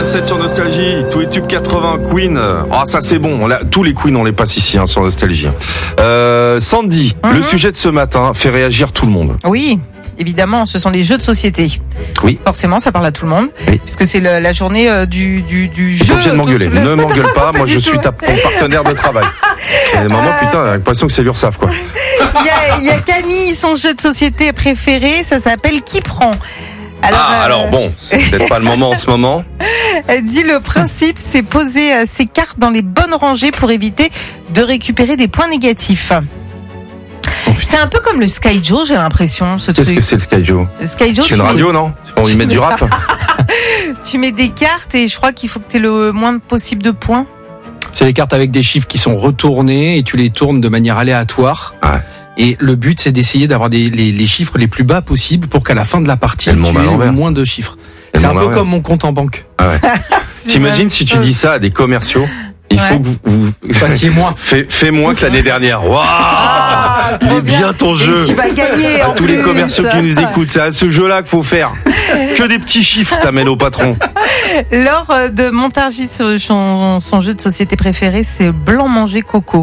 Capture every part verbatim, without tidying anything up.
sept sur Nostalgie, tous les tubes quatre-vingts, Queen. Ah, ça c'est bon. On l'a, tous les Queen, on les passe ici hein, sur Nostalgie. Euh, Sandy, mm-hmm. le sujet de ce matin fait réagir tout le monde. Oui. Évidemment, ce sont les jeux de société. Oui. Forcément, ça parle à tout le monde. Oui. Puisque c'est le, la journée euh, du, du, du jeu. T'es obligé de m'engueuler. Ne m'engueule pas, moi je suis tout. ta, ton partenaire de travail. Et maman, euh... putain, j'ai l'impression que c'est l'URSSAF, quoi. Il y a, il y a Camille, son jeu de société préféré, ça s'appelle Qui prend ? Alors, ah, euh... alors bon, c'est peut-être pas le moment en ce moment. Elle dit le principe, c'est poser euh, ses cartes dans les bonnes rangées pour éviter de récupérer des points négatifs. Oh, c'est un peu comme le Sky Joe, j'ai l'impression. Ce Qu'est-ce truc. que c'est le Sky Joe ? Le Sky Joe, c'est une radio, mets... non ? On y met du rap. Tu mets des cartes et je crois qu'il faut que tu aies le moins possible de points. C'est les cartes avec des chiffres qui sont retournés et tu les tournes de manière aléatoire. Ouais. Et le but, c'est d'essayer d'avoir des, les, les chiffres les plus bas possibles pour qu'à la fin de la partie, tu aies le moins de chiffres. C'est un peu comme mon compte en banque. Ah ouais. T'imagines si tu dis ça à des commerciaux ? Il faut ouais. que vous, vous... fassiez moins. Fais, fais moins que l'année dernière. Waouh, ah, il est bien, bien ton jeu. Et tu vas gagner. À tous les commerciaux qui nous écoutent, c'est à ce jeu-là qu'il faut faire. Que des petits chiffres t'amènes au patron. Laure de Montargis, son, son jeu de société préféré, c'est Blanc Manger Coco.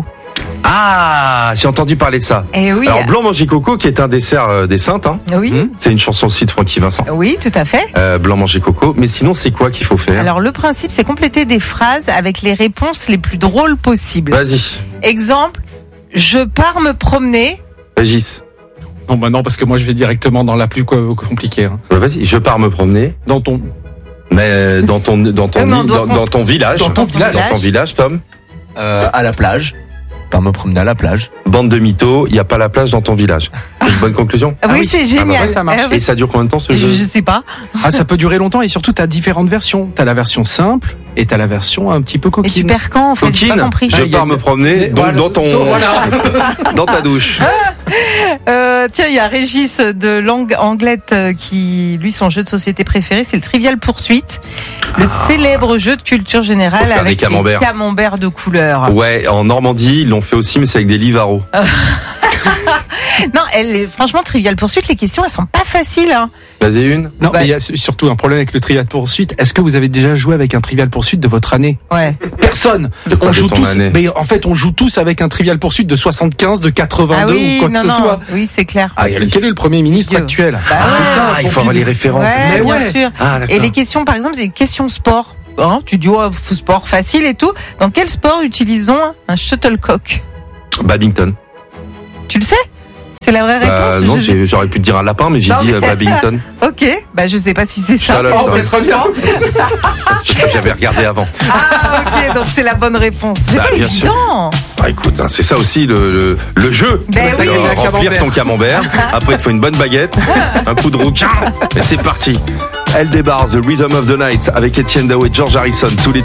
Ah, j'ai entendu parler de ça. Et oui. Alors Blanc Manger Coco, qui est un dessert euh, des Saintes. Hein. Oui. Mmh. C'est une chanson aussi de Francky Vincent. Oui, tout à fait. Euh, Blanc Manger Coco. Mais sinon, c'est quoi qu'il faut faire ? Alors le principe, c'est compléter des phrases avec les réponses les plus drôles possibles. Vas-y. Exemple, je pars me promener. Régis. Non, bah non, parce que moi je vais directement dans la plus compliquée. Hein. Bah vas-y, je pars me promener. Dans ton. Mais dans ton dans ton non, dans, dans ton village. Dans ton village. Dans ton village, Tom. Euh, à la plage. Par me promener à la plage. Bande de mythos, il n'y a pas la plage dans ton village. C'est une bonne conclusion ? Ah oui, ah oui, c'est génial. Ah bah ouais, ça marche. Ah oui. Et ça dure combien de temps ce jeu ? Je, je sais pas. Ah, ça peut durer longtemps et surtout t'as différentes versions. T'as la version simple et t'as la version un petit peu coquine. Et tu perds quand en fait ? Coquine, j'ai pas compris. je pars me promener donc voilà, dans ton, voilà. dans ta douche. Euh, tiens, il y a Régis de Langue Anglette qui, lui, son jeu de société préféré, c'est le Trivial Poursuite, le ah. célèbre jeu de culture générale avec des camemberts. des camemberts de couleur. Ouais, en Normandie, ils l'ont fait aussi, mais c'est avec des Livaro. Non, elle, franchement, Trivial Poursuite, les questions, elles sont pas faciles. Hein. Vas-y une. Non, bah, mais il y a surtout un problème avec le Trivial Poursuite. Est-ce que vous avez déjà joué avec un Trivial Poursuite de votre année ? Ouais. Personne. De quoi, on de joue tous. Année. Mais en fait, on joue tous avec un Trivial Poursuite de soixante-quinze, de quatre-vingt-deux ah oui, ou quoi non, que ce non. soit. Oui, c'est clair. Ah, quel est le Premier ministre Dieu. actuel ? Bah, Ah, ouais, putain, il faut avoir les références. Ouais, mais bien ouais. sûr. Ah, et les questions, par exemple, c'est des questions sport. Hein, tu dis, oh, sport facile et tout. Dans quel sport utilisons un shuttlecock ? Badminton. Tu le sais ? C'est la vraie réponse. Euh, non, je... j'aurais pu te dire un lapin, mais j'ai non, dit mais... badminton. Ok, bah je sais pas si c'est ça. Oh, c'est très bien. J'avais regardé avant. Ah ok, donc c'est la bonne réponse. C'est bah, pas bien évident. Sûr. Bah écoute, hein, c'est ça aussi le, le, le jeu. Ben c'est oui. remplir camembert. Ton camembert. Après, il te faut une bonne baguette, un coup de roue. Et c'est parti. Elle débarque The Rhythm of the Night avec Etienne Dao et George Harrison. Tous les